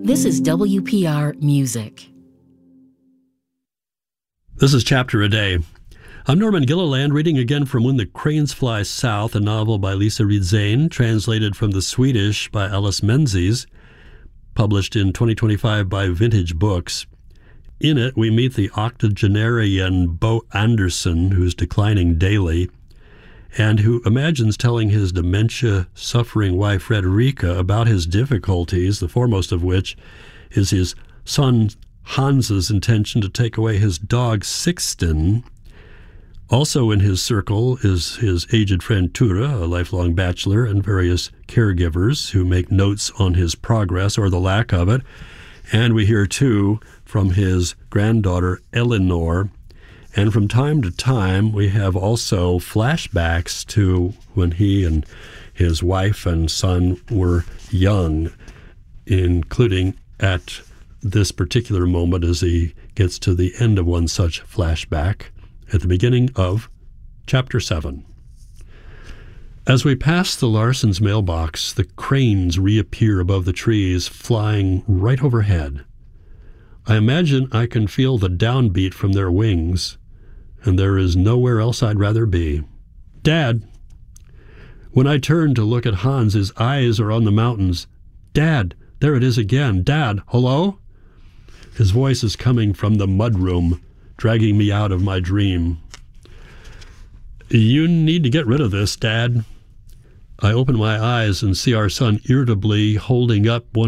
This is WPR Music. This is Chapter a Day. I'm Norman Gilliland, reading again from When the Cranes Fly South, a novel by Lisa Ridzén, translated from the Swedish by Alice Menzies, published in 2025 by Vintage Books. In it, we meet the octogenarian Bo Anderson, who's declining daily, and who imagines telling his dementia-suffering wife Frederica about his difficulties, the foremost of which is his son Hans's intention to take away his dog Sixten. Also in his circle is his aged friend Ture, a lifelong bachelor, and various caregivers who make notes on his progress or the lack of it. And we hear, too, from his granddaughter Eleanor. And from time to time, we have also flashbacks to when he and his wife and son were young, including at this particular moment as he gets to the end of one such flashback at the beginning of Chapter 7. As we pass the Larsons' mailbox, the cranes reappear above the trees, flying right overhead. I imagine I can feel the downbeat from their wings, and there is nowhere else I'd rather be. Dad! When I turn to look at Hans, his eyes are on the mountains. Dad! There it is again. Dad! Hello? His voice is coming from the mudroom, dragging me out of my dream. You need to get rid of this, Dad. I open my eyes and see our son irritably holding up one